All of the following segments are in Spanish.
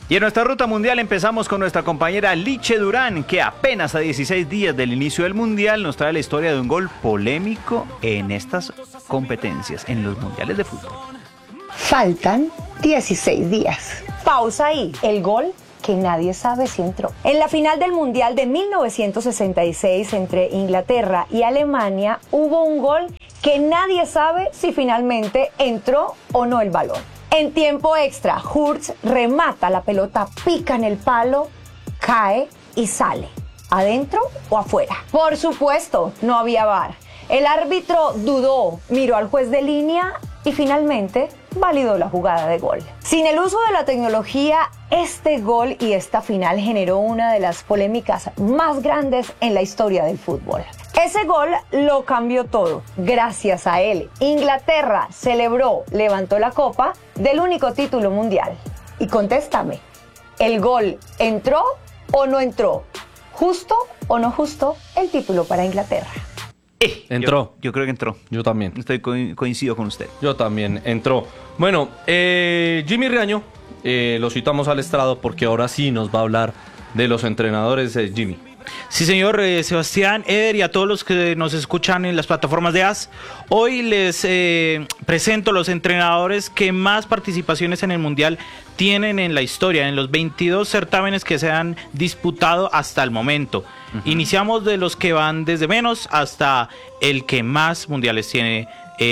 Y en nuestra ruta mundial empezamos con nuestra compañera Liche Durán, que apenas a 16 días del inicio del mundial nos trae la historia de un gol polémico en estas competencias, en los mundiales de fútbol. Faltan 16 días. Pausa ahí. El gol que nadie sabe si entró. En la final del Mundial de 1966 entre Inglaterra y Alemania hubo un gol que nadie sabe si finalmente entró o no el balón. En tiempo extra, Hurst remata, la pelota pica en el palo, cae y sale. ¿Adentro o afuera? Por supuesto, no había VAR. El árbitro dudó, miró al juez de línea y finalmente validó la jugada de gol. Sin el uso de la tecnología, este gol y esta final generó una de las polémicas más grandes en la historia del fútbol. Ese gol lo cambió todo. Gracias a él, Inglaterra celebró, levantó la copa del único título mundial. Y contéstame, ¿el gol entró o no entró? ¿Justo o no justo el título para Inglaterra? Entró. Yo creo que entró. Yo también. Coincido con usted. Yo también, entró. Bueno, Jimmy Riaño, lo citamos al estrado porque ahora sí nos va a hablar de los entrenadores, Jimmy. Sí, señor Sebastián, Eder y a todos los que nos escuchan en las plataformas de AS. Hoy les presento los entrenadores que más participaciones en el Mundial tienen en la historia, en los 22 certámenes que se han disputado hasta el momento. Iniciamos de los que van desde menos hasta el que más mundiales tiene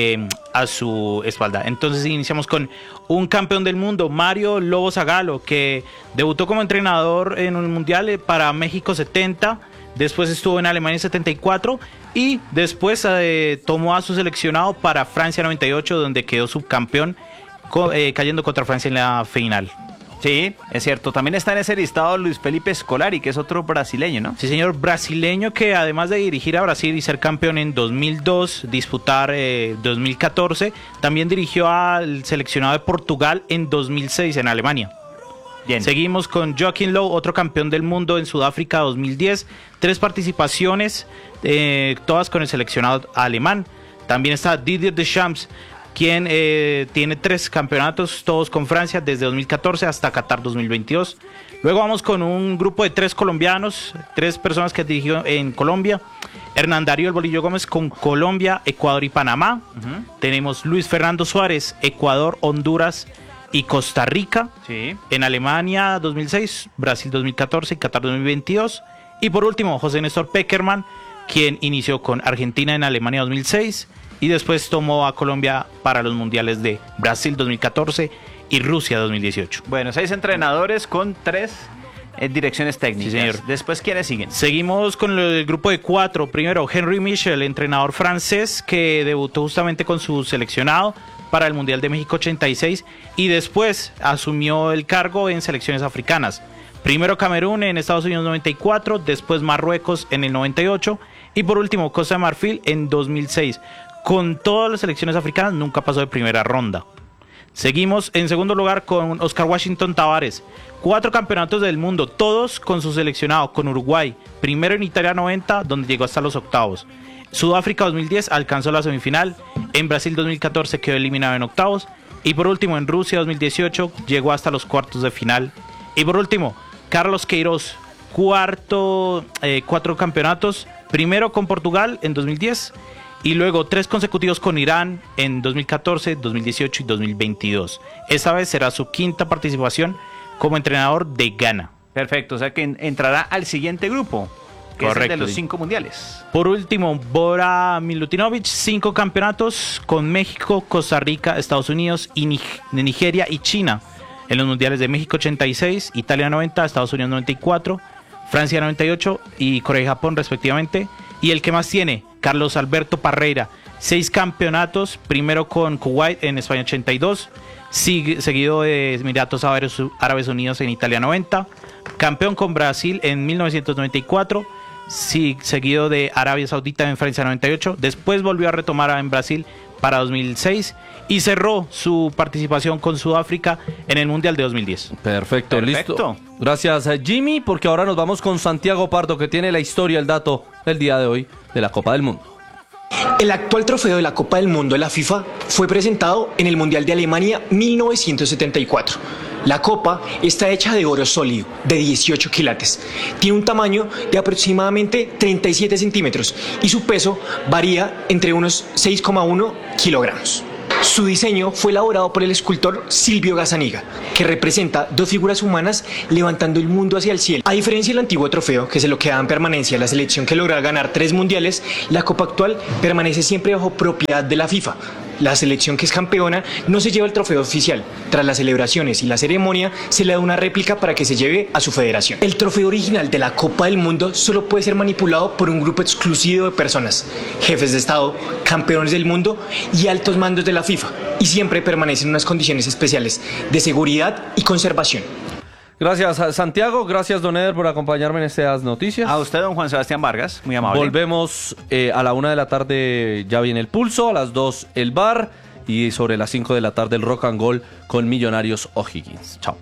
a su espalda. Entonces iniciamos con un campeón del mundo, Mario Lobo Zagallo, que debutó como entrenador en un mundial para México 70, después estuvo en Alemania 74 y después tomó a su seleccionado para Francia 98, donde quedó subcampeón, cayendo contra Francia en la final. Sí, es cierto. También está en ese listado Luis Felipe Scolari, que es otro brasileño, ¿no? Sí, señor, brasileño que además de dirigir a Brasil y ser campeón en 2002, disputar 2014, también dirigió al seleccionado de Portugal en 2006 en Alemania. Bien. Seguimos con Joachim Löw, otro campeón del mundo en Sudáfrica 2010, 3 participaciones, todas con el seleccionado alemán. También está Didier Deschamps, quien tiene 3 campeonatos, todos con Francia, desde 2014 hasta Qatar 2022. Luego vamos con un grupo de 3 colombianos, 3 personas que dirigió en Colombia. Hernán Darío El Bolillo Gómez con Colombia, Ecuador y Panamá. Tenemos Luis Fernando Suárez, Ecuador, Honduras y Costa Rica. Sí. En Alemania 2006, Brasil 2014 y Qatar 2022. Y por último, José Néstor Pekerman, quien inició con Argentina en Alemania 2006 y después tomó a Colombia para los mundiales de Brasil 2014 y Rusia 2018. Bueno, 6 entrenadores con 3 direcciones técnicas. Sí, señor. Después, ¿quiénes siguen? Seguimos con el grupo de 4. Primero, Henry Michel, entrenador francés que debutó justamente con su seleccionado para el Mundial de México 86 y después asumió el cargo en selecciones africanas. Primero Camerún en Estados Unidos 94, después Marruecos en el 98 y por último Costa de Marfil en 2006. Con todas las selecciones africanas nunca pasó de primera ronda. Seguimos en segundo lugar con Oscar Washington Tabárez. 4 campeonatos del mundo, todos con su seleccionado, con Uruguay. Primero en Italia 90, donde llegó hasta los octavos. Sudáfrica 2010 alcanzó la semifinal. En Brasil 2014 quedó eliminado en octavos. Y por último en Rusia 2018 llegó hasta los cuartos de final. Y por último, Carlos Queiroz, 4 campeonatos. Primero con Portugal en 2010. Y luego 3 consecutivos con Irán en 2014, 2018 y 2022. Esta vez será su 5ª participación como entrenador de Ghana. Perfecto, o sea que entrará al siguiente grupo, que Correcto, es el de los sí. 5 mundiales. Por último, Bora Milutinovic, 5 campeonatos con México, Costa Rica, Estados Unidos, y Nigeria y China. En los mundiales de México 86, Italia 90, Estados Unidos 94, Francia 98 y Corea y Japón respectivamente. Y el que más tiene, Carlos Alberto Parreira, 6 campeonatos, primero con Kuwait en España 82, seguido de Emiratos Árabes Unidos en Italia 90, campeón con Brasil en 1994, seguido de Arabia Saudita en Francia 98, después volvió a retomar en Brasil para 2006 y cerró su participación con Sudáfrica en el Mundial de 2010. Perfecto, listo. Gracias, Jimmy, porque ahora nos vamos con Santiago Pardo, que tiene la historia, el dato del día de hoy de la Copa del Mundo. El actual trofeo de la Copa del Mundo de la FIFA fue presentado en el Mundial de Alemania 1974. La copa está hecha de oro sólido, de 18 quilates. Tiene un tamaño de aproximadamente 37 centímetros y su peso varía entre unos 6,1 kilogramos. Su diseño fue elaborado por el escultor Silvio Gazzaniga, que representa dos figuras humanas levantando el mundo hacia el cielo. A diferencia del antiguo trofeo, que se lo quedaba en permanencia a la selección que logra ganar 3 mundiales, la copa actual permanece siempre bajo propiedad de la FIFA. La selección que es campeona no se lleva el trofeo oficial. Tras las celebraciones y la ceremonia, se le da una réplica para que se lleve a su federación. El trofeo original de la Copa del Mundo solo puede ser manipulado por un grupo exclusivo de personas, jefes de Estado, campeones del mundo y altos mandos de la FIFA, y siempre permanece en unas condiciones especiales de seguridad y conservación. Gracias, Santiago. Gracias, don Eder, por acompañarme en estas noticias. A usted, don Juan Sebastián Vargas, muy amable. Volvemos a la 1 de la tarde, ya viene el pulso, a las 2 el bar y sobre las 5 de la tarde el rock and roll con Millonarios O'Higgins. Chao.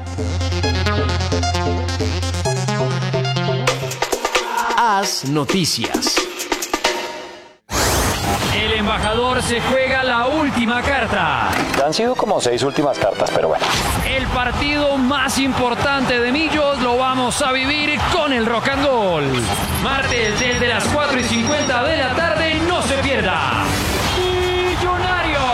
Haz noticias. El embajador se juega la última carta. Han sido como 6 últimas cartas, pero bueno. El partido más importante de Millos lo vamos a vivir con el rock and roll. Martes desde las 4:50 de la tarde, no se pierda. Millonarios.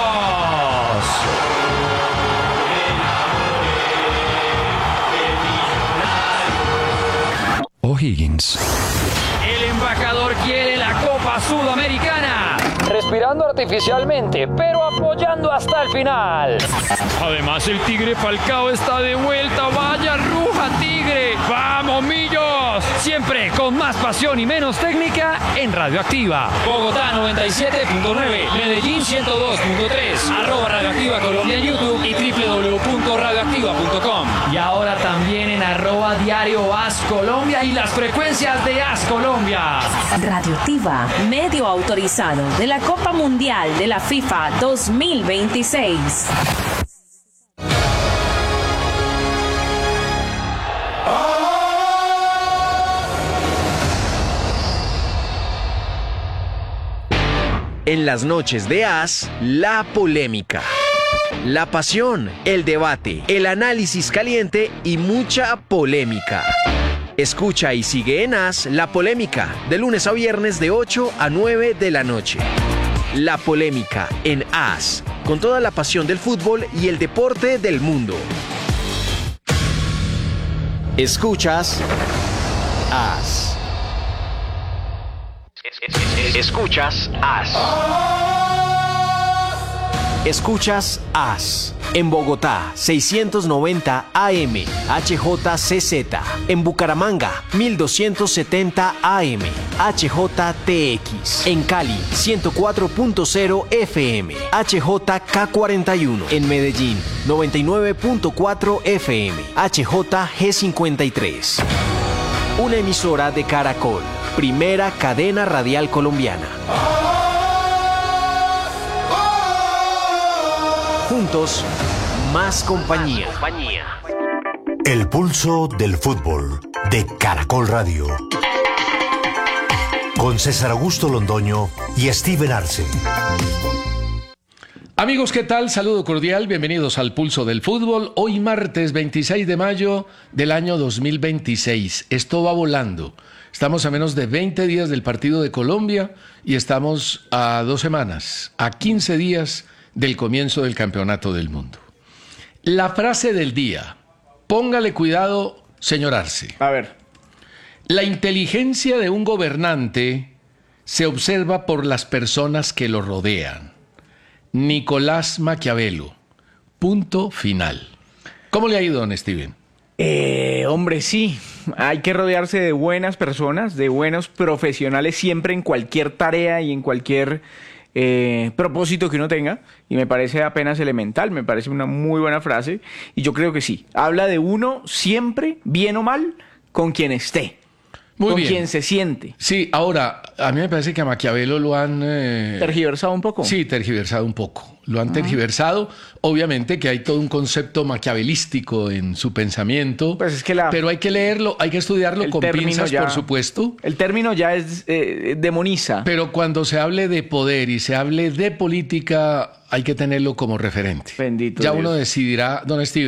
O'Higgins. El embajador quiere la Copa Sudamericana. Respirando artificialmente, pero apoyando hasta el final. Además, el Tigre Falcao está de vuelta. ¡Vaya ruja, Tigre! ¡Vamos, Millos! Siempre con más pasión y menos técnica en Radioactiva. Bogotá 97.9, Medellín 102.3, @Radioactiva Colombia en YouTube y www.radioactiva.com. Y ahora también en @Diario As Colombia y las frecuencias de As Colombia. Radioactiva, medio autorizado de la Copa Mundial de la FIFA 2026. En las noches de As, la polémica. La pasión, el debate, el análisis caliente y mucha polémica. Escucha y sigue en As La Polémica, de lunes a viernes de 8 a 9 de la noche. La Polémica en As, con toda la pasión del fútbol y el deporte del mundo. Escuchas As. Escuchas As. Escuchas As. En Bogotá, 690 AM, HJCZ. En Bucaramanga, 1270 AM, HJTX. En Cali, 104.0 FM, HJK41. En Medellín, 99.4 FM, HJG53. Una emisora de Caracol, primera cadena radial colombiana. Juntos, más compañía. El pulso del fútbol de Caracol Radio. Con César Augusto Londoño y Steven Arce. Amigos, ¿qué tal? Saludo cordial, bienvenidos al Pulso del Fútbol. Hoy martes 26 de mayo del año 2026. Esto va volando. Estamos a menos de 20 días del partido de Colombia y estamos a 2 semanas, a 15 días del comienzo del Campeonato del Mundo. La frase del día. Póngale cuidado, señor Arce. A ver. La inteligencia de un gobernante se observa por las personas que lo rodean. Nicolás Maquiavelo. Punto final. ¿Cómo le ha ido, don Steven? Hombre, sí. Hay que rodearse de buenas personas, de buenos profesionales siempre en cualquier tarea y en cualquier propósito que uno tenga. Y me parece apenas elemental, me parece una muy buena frase. Y yo creo que sí. Habla de uno siempre, bien o mal, con quien esté. Muy con bien. quien se siente. Sí, ahora, a mí me parece que a Maquiavelo lo han... ¿Tergiversado un poco? Sí, tergiversado un poco. Lo han tergiversado. Obviamente que hay todo un concepto maquiavelístico en su pensamiento. Pues es que pero hay que leerlo, hay que estudiarlo con pinzas, ya, por supuesto. El término ya es demoniza. Pero cuando se hable de poder y se hable de política, hay que tenerlo como referente. Bendito ya Dios. uno decidirá, don Steven,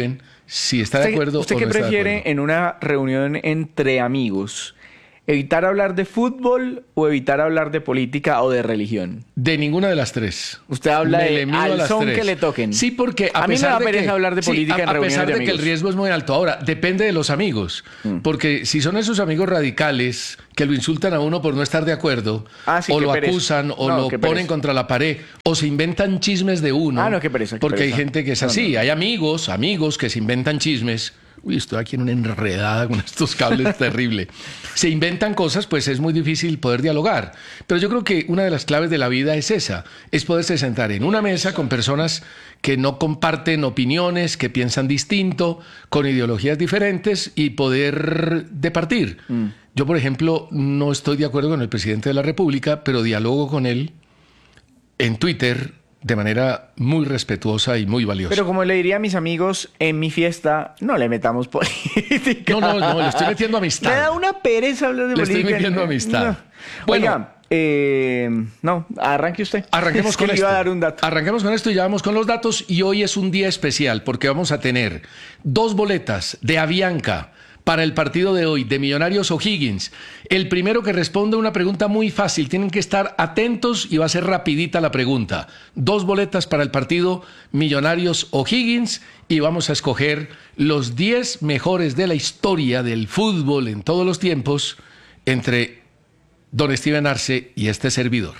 si está de acuerdo ¿Usted o qué no está de prefiere acuerdo. en una reunión entre amigos? ¿Evitar hablar de fútbol o evitar hablar de política o de religión? De ninguna de las tres. Usted habla Me de le mido a al las son tres. que le toquen. Sí, porque a mí me da pereza hablar de política en a reuniones pesar de de que el amigos. riesgo es muy alto. Ahora, depende de los amigos. Porque si son esos amigos radicales que lo insultan a uno por no estar de acuerdo, sí, o qué lo pereza. acusan, o No, lo qué ponen pereza. contra la pared, o se inventan chismes de uno. No, qué pereza, qué porque pereza. hay gente que es así. Hay amigos que se inventan chismes. Uy, estoy aquí en una enredada con estos cables terrible. Se inventan cosas, pues es muy difícil poder dialogar. Pero yo creo que una de las claves de la vida es esa, es poderse sentar en una mesa con personas que no comparten opiniones, que piensan distinto, con ideologías diferentes y poder departir. Yo, por ejemplo, no estoy de acuerdo con el presidente de la República, pero dialogo con él en Twitter de manera muy respetuosa y muy valiosa. Pero como le diría a mis amigos en mi fiesta, no le metamos política. No, le estoy metiendo amistad. Me da una pereza hablar de Le política. estoy metiendo amistad. No. Bueno, Oiga, no, arranque usted. Arranquemos Es que con le esto. iba a dar un dato. Arranquemos con esto y ya vamos con los datos. Y hoy es un día especial porque vamos a tener 2 boletas de Avianca para el partido de hoy de Millonarios O'Higgins. El primero que responda una pregunta muy fácil. Tienen que estar atentos y va a ser rapidita la pregunta. 2 boletas para el partido Millonarios O'Higgins y vamos a escoger los 10 mejores de la historia del fútbol en todos los tiempos entre don Steven Arce y este servidor.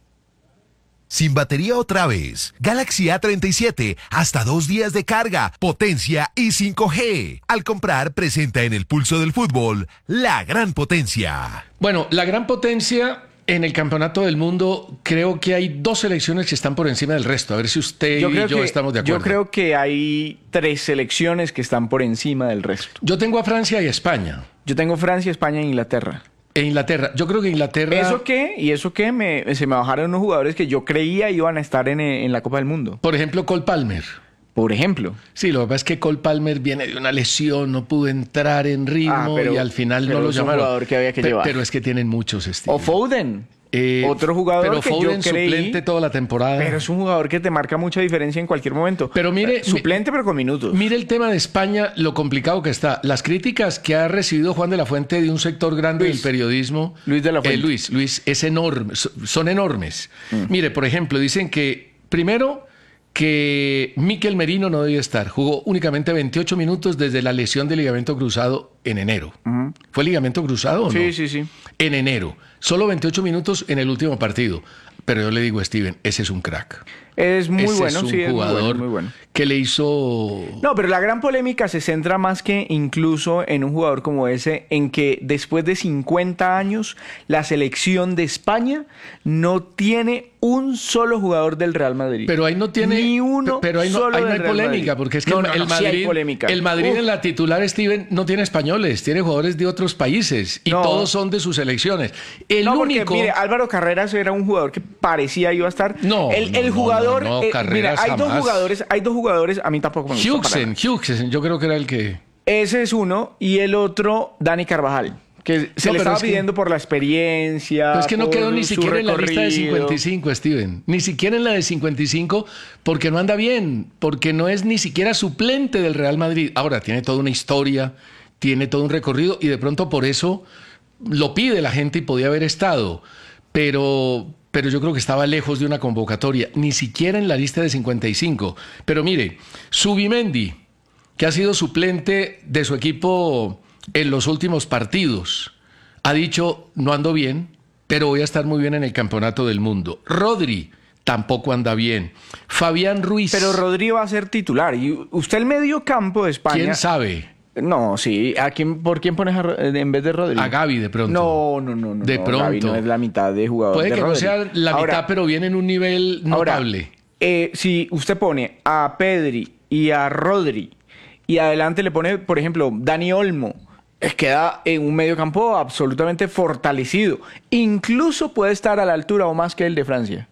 Sin batería otra vez. Galaxy A37, hasta 2 días de carga, potencia y 5G. Al comprar, presenta en el pulso del fútbol la gran potencia. Bueno, la gran potencia en el campeonato del mundo, creo que hay 2 selecciones que están por encima del resto. A ver si usted y yo estamos de acuerdo. Yo creo que hay 3 selecciones que están por encima del resto. Yo tengo a Francia y a España. Yo tengo Francia, España e Inglaterra. E Inglaterra. Yo creo que Inglaterra... ¿Eso qué? ¿Y eso qué? Se me bajaron unos jugadores que yo creía iban a estar en la Copa del Mundo. Por ejemplo, Cole Palmer. Por ejemplo. Sí, lo que pasa es que Cole Palmer viene de una lesión, no pudo entrar en ritmo y al final no lo es un llamaron. jugador que había que llevar. Pero es que tienen muchos estilos. O Foden. Otro jugador pero que Foden yo creí, suplente toda la temporada. Pero es un jugador que te marca mucha diferencia en cualquier momento. Pero mire, suplente pero con minutos. Mire el tema de España, lo complicado que está. Las críticas que ha recibido Juan de la Fuente de un sector grande del periodismo. Luis de la Fuente. Luis es enorme, son enormes. Mire, por ejemplo, dicen que primero que Mikel Merino no debía estar. Jugó únicamente 28 minutos desde la lesión de ligamento cruzado en enero. ¿Fue ligamento cruzado o no? Sí. En enero. Solo 28 minutos en el último partido. Pero yo le digo a Steven, ese es un crack. Es muy Ese bueno, es un sí, jugador muy bueno. que le hizo... No, pero la gran polémica se centra más que incluso en un jugador como ese, en que después de 50 años, la selección de España no tiene un solo jugador del Real Madrid. Pero ahí no tiene... Ni uno pero ahí no, solo ahí no del hay Real polémica, Madrid. porque es que No, el sí hay Madrid, polémica. el Madrid Uf. en la titular, Steven, no tiene españoles, tiene jugadores de otros países y No. todos son de sus selecciones. El No, porque, único... mire, Álvaro Carreras era un jugador que parecía iba a estar. El jugador. Carreras mira, jamás. hay dos jugadores. A mí tampoco me gusta. para nada. Hughesen, yo creo que era el que... Ese es uno. Y el otro, Dani Carvajal. Que se le estaba pidiendo por la experiencia. Pero es que no por quedó ni su siquiera en la lista de recorrido. 55, Steven. Ni siquiera en la de 55, porque no anda bien, porque no es ni siquiera suplente del Real Madrid. Ahora, tiene toda una historia, tiene todo un recorrido, y de pronto por eso lo pide la gente y podía haber estado. Pero yo creo que estaba lejos de una convocatoria, ni siquiera en la lista de 55. Pero mire, Zubimendi, que ha sido suplente de su equipo en los últimos partidos, ha dicho, no ando bien, pero voy a estar muy bien en el Campeonato del Mundo. Rodri tampoco anda bien. Fabián Ruiz. Pero Rodri va a ser titular. Y usted el medio campo de España... ¿Quién sabe? No, sí. ¿Por quién pones en vez de Rodri? A Gavi de pronto. No. De pronto. Gavi no es la mitad de jugador Puede de que Rodri. no sea la mitad, pero viene en un nivel notable. Si usted pone a Pedri y a Rodri y adelante le pone, por ejemplo, Dani Olmo, queda en un medio campo absolutamente fortalecido. Incluso puede estar a la altura o más que el de Francia.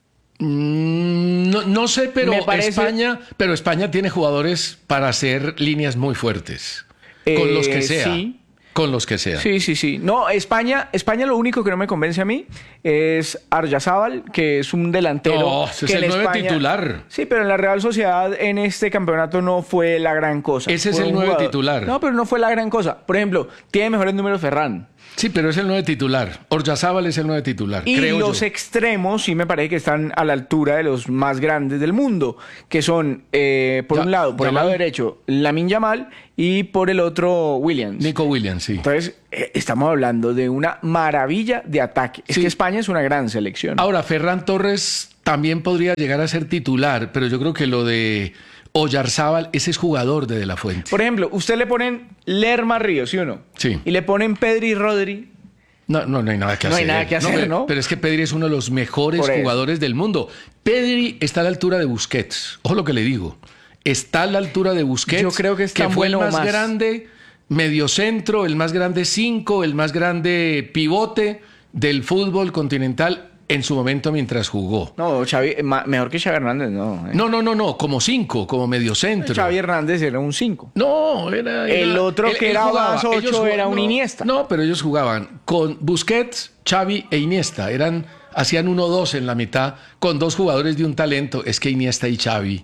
No sé, pero Me parece- España tiene jugadores para hacer líneas muy fuertes. Con los que sea. Sí, con los que sea. Sí. No, España lo único que no me convence a mí es Aryazábal, que es un delantero. No, ese que es el 9 titular. Sí, pero en la Real Sociedad en este campeonato no fue la gran cosa. Ese es Fue el un 9 jugador. titular. No, pero no fue la gran cosa. Por ejemplo, tiene mejores números Ferran. Sí, pero es el 9 titular. Oryazábal es el 9 titular, Y creo los yo. extremos sí me parece que están a la altura de los más grandes del mundo, que son, por un lado, por el lado derecho, Lamine Yamal, y por el otro, Williams. Nico Williams, sí. Entonces, estamos hablando de una maravilla de ataque. Es que España es una gran selección. Ahora, Ferran Torres también podría llegar a ser titular, pero yo creo que lo de Oyarzábal, ese es jugador de la Fuente. Por ejemplo, usted le ponen Lerma Ríos, ¿sí o no? Sí. Y le ponen Pedri y Rodri. No hay nada que hacer. No hay nada que hacer, ¿no? Pero es que Pedri es uno de los mejores Por eso. jugadores del mundo. Pedri está a la altura de Busquets. Ojo lo que le digo. Está a la altura de Busquets. Yo creo que es tan fue bueno el más más. grande mediocentro, el más grande 5, el más grande pivote del fútbol continental en su momento mientras jugó. No, Xavi, mejor que Xavi Hernández, no. No, como 5, como mediocentro. Xavi Hernández era un 5. No, era El otro que era más 8 ellos era un no, Iniesta. No, pero ellos jugaban con Busquets, Xavi e Iniesta. Hacían 1-2 en la mitad con dos jugadores de un talento. Es que Iniesta y Xavi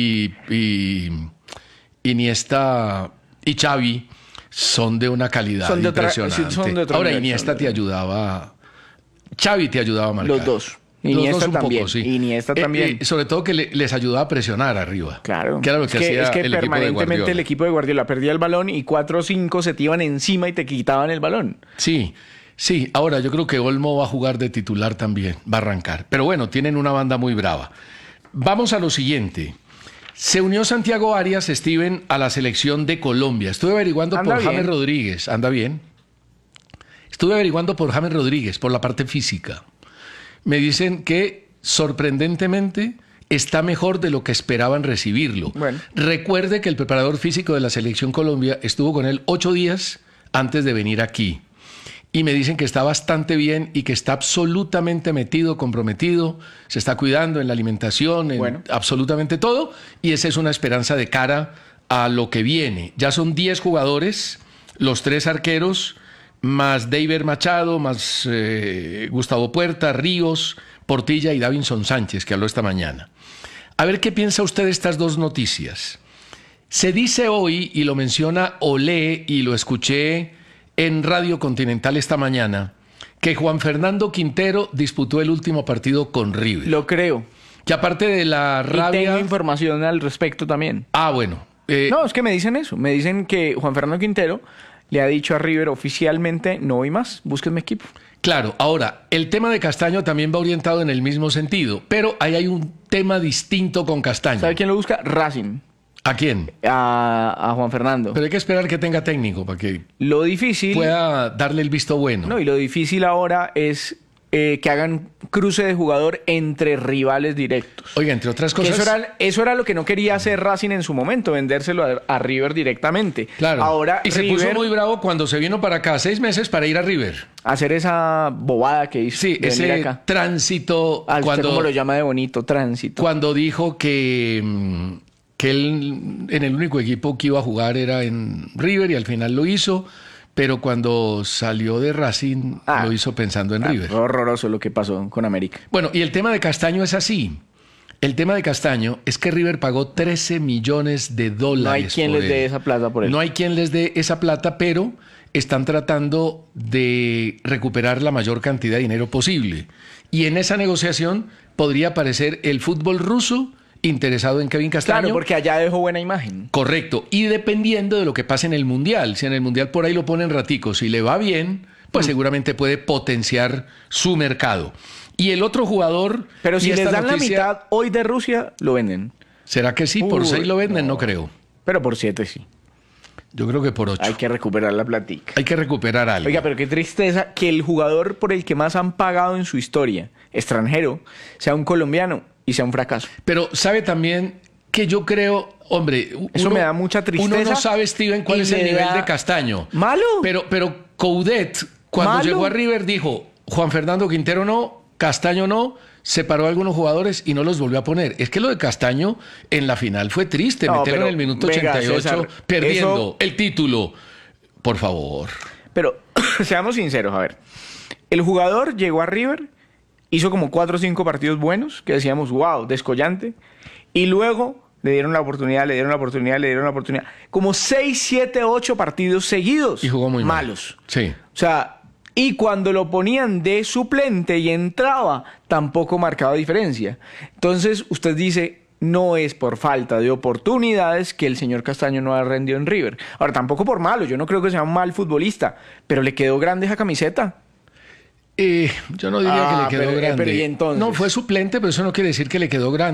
y Iniesta y Xavi son de una calidad Son de otra- impresionante. sí, son de otro Ahora nivel, Iniesta son de- te ayudaba, Xavi te ayudaba a marcar. Los dos. Los Iniesta dos un también. poco, sí. Iniesta también. Sobre todo que les ayudaba a presionar arriba. Claro. Que era lo que hacía es que el equipo de permanentemente Guardiola. el equipo de Guardiola perdía el balón y 4 o 5 se te iban encima y te quitaban el balón. Sí. Ahora yo creo que Olmo va a jugar de titular también, va a arrancar. Pero bueno, tienen una banda muy brava. Vamos a lo siguiente. Se unió Santiago Arias, Steven, a la selección de Colombia. Estuve averiguando Anda por bien. James Rodríguez. Anda bien. Estuve averiguando por James Rodríguez, por la parte física. Me dicen que, sorprendentemente, está mejor de lo que esperaban recibirlo. Bueno. Recuerde que el preparador físico de la selección Colombia estuvo con él 8 días antes de venir aquí. Y me dicen que está bastante bien y que está absolutamente metido, comprometido, se está cuidando en la alimentación, en absolutamente todo. Y esa es una esperanza de cara a lo que viene. Ya son 10 jugadores, los 3 arqueros, más David Machado, más Gustavo Puerta, Ríos, Portilla y Davinson Sánchez, que habló esta mañana. A ver qué piensa usted de estas dos noticias. Se dice hoy, y lo menciona Olé, y lo escuché en Radio Continental esta mañana, que Juan Fernando Quintero disputó el último partido con River. Lo creo. Que aparte de la Y rabia... tengo información al respecto también. Ah, bueno. No, es que me dicen eso. Me dicen que Juan Fernando Quintero le ha dicho a River oficialmente, no voy más, búsquenme equipo. Claro, ahora, el tema de Castaño también va orientado en el mismo sentido, pero ahí hay un tema distinto con Castaño. ¿Sabe quién lo busca? Racing. ¿A quién? A Juan Fernando. Pero hay que esperar que tenga técnico para que Lo difícil... pueda darle el visto bueno. No, y lo difícil ahora es que hagan cruce de jugador entre rivales directos. Oiga, entre otras Que cosas... eso era lo que no quería hacer Racing en su momento, vendérselo a River directamente. Claro. Ahora Y se River, puso muy bravo cuando se vino para acá 6 meses para ir a River. hacer esa bobada que hizo. Sí, de venir ese acá. tránsito. ¿Usted cómo lo llama de bonito? Tránsito. Cuando dijo que él en el único equipo que iba a jugar era en River y al final lo hizo, pero cuando salió de Racing lo hizo pensando en River. Fue horroroso lo que pasó con América. Bueno, y el tema de Castaño es así. El tema de Castaño es que River pagó $13 millones. No hay quien por les dé él. esa plata por él. No hay quien les dé esa plata, pero están tratando de recuperar la mayor cantidad de dinero posible. Y en esa negociación podría aparecer el fútbol ruso interesado en Kevin Castaño. Claro, porque allá dejó buena imagen. Correcto. Y dependiendo de lo que pase en el Mundial. Si en el Mundial por ahí lo ponen ratico, si le va bien, pues seguramente puede potenciar su mercado. Y el otro jugador... Pero si y les esta dan noticia- la mitad hoy de Rusia, lo venden. ¿Será que sí? Por Uy, 6 lo venden, no creo. Pero por 7 sí. Yo creo que por 8. Hay que recuperar la platica. Hay que recuperar algo. Oiga, pero qué tristeza que el jugador por el que más han pagado en su historia, extranjero, sea un colombiano y sea un fracaso. Pero sabe también que yo creo, hombre... Eso me da mucha tristeza. Uno no sabe, Steven, cuál y es el me nivel da- de Castaño. ¿Malo? Pero Coudet, cuando ¿Malo? llegó a River, dijo, Juan Fernando Quintero no, Castaño no, separó a algunos jugadores y no los volvió a poner. Es que lo de Castaño en la final fue triste. No, Meterlo pero en el minuto venga, 88, César, perdiendo eso- el título. Por favor. pero seamos sinceros, a ver. El jugador llegó a River, hizo como 4 o 5 partidos buenos, que decíamos, wow, descollante, y luego le dieron la oportunidad. Como 6, 7, 8 partidos seguidos. Y jugó muy malos. Mal. Sí. O sea, y cuando lo ponían de suplente y entraba, tampoco marcaba diferencia. Entonces, usted dice, no es por falta de oportunidades que el señor Castaño no ha rendido en River. Ahora, tampoco por malo, yo no creo que sea un mal futbolista, pero le quedó grande esa camiseta. Yo no diría que le quedó grande. Pero ¿y entonces? No, fue suplente, pero eso no quiere decir que le quedó grande.